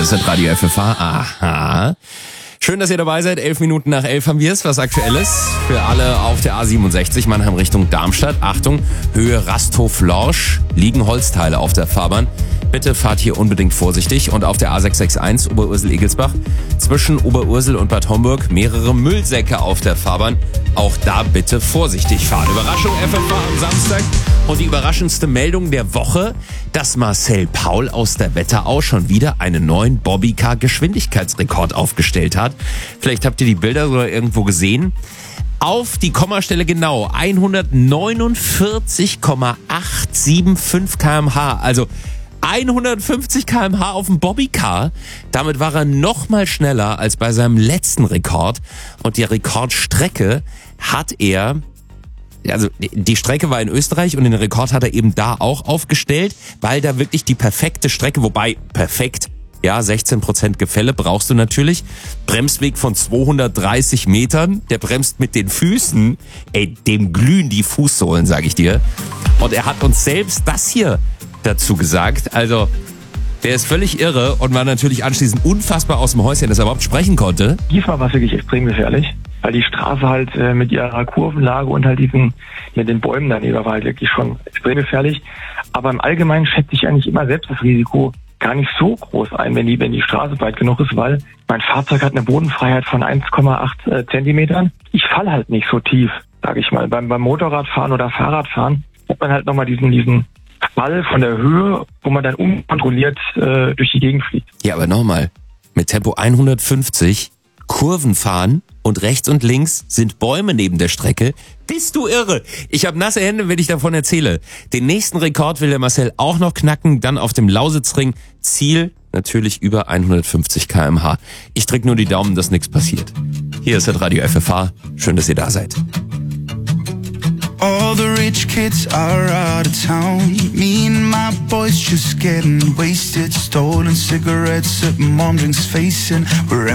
ist das Radio FFH. Aha. Schön, dass ihr dabei seid. 11 Minuten nach 11 haben wir es. Was Aktuelles für alle auf der A67 Mannheim Richtung Darmstadt. Achtung, Höhe Rasthof-Lorsch liegen Holzteile auf der Fahrbahn. Bitte fahrt hier unbedingt vorsichtig. Und auf der A661 Oberursel-Egelsbach zwischen Oberursel und Bad Homburg mehrere Müllsäcke auf der Fahrbahn. Auch da bitte vorsichtig fahren. Überraschung FFH am Samstag. Und die überraschendste Meldung der Woche, dass Marcel Paul aus der Wetterau schon wieder einen neuen Bobbycar-Geschwindigkeitsrekord aufgestellt hat. Vielleicht habt ihr die Bilder sogar irgendwo gesehen. Auf die Kommastelle genau 149,875 km/h. Also 150 km/h auf dem Bobbycar. Damit war er noch mal schneller als bei seinem letzten Rekord. Und die Rekordstrecke hat er... Also die Strecke war in Österreich und den Rekord hat er eben da auch aufgestellt, weil da wirklich die perfekte Strecke, wobei perfekt, ja, 16% Gefälle brauchst du natürlich. Bremsweg von 230 Metern, der bremst mit den Füßen, dem glühen die Fußsohlen, sag ich dir. Und er hat uns selbst das hier dazu gesagt, also der ist völlig irre und war natürlich anschließend unfassbar aus dem Häuschen, dass er überhaupt sprechen konnte. Diesmal war es wirklich extrem gefährlich, weil die Straße halt mit ihrer Kurvenlage und halt mit den Bäumen daneben war halt wirklich schon extrem gefährlich. Aber im Allgemeinen schätze ich eigentlich immer selbst das Risiko gar nicht so groß ein, wenn die Straße weit genug ist, weil mein Fahrzeug hat eine Bodenfreiheit von 1,8 Zentimetern. Ich falle halt nicht so tief, sage ich mal. Beim Motorradfahren oder Fahrradfahren hat man halt nochmal diesen Fall von der Höhe, wo man dann unkontrolliert durch die Gegend fliegt. Ja, aber nochmal, mit Tempo 150 Kurven fahren und rechts und links sind Bäume neben der Strecke. Bist du irre? Ich habe nasse Hände, wenn ich davon erzähle. Den nächsten Rekord will der Marcel auch noch knacken, dann auf dem Lausitzring. Ziel natürlich über 150 km/h. Ich drück nur die Daumen, dass nichts passiert. Hier ist das Radio FFH. Schön, dass ihr da seid. All the rich kids are out of town. Me and my boys just getting wasted. Stolen cigarettes at mom drinks facing. We're